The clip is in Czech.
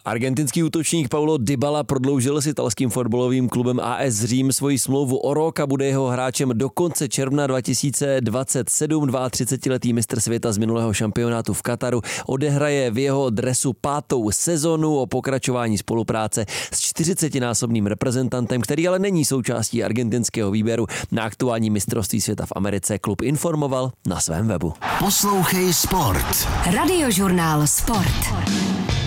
Argentinský útočník Paulo Dybala prodloužil s italským fotbalovým klubem AS Řím svoji smlouvu o rok a bude jeho hráčem do konce června 2027. 32letý mistr světa z minulého šampionátu v Kataru odehraje v jeho dresu 5. sezonu. O pokračování spolupráce s 40násobným reprezentantem, který ale není součástí argentinského výběru na aktuální mistrovství světa v Americe, klub informoval na svém webu. Poslouchej Sport. Radiožurnál Sport.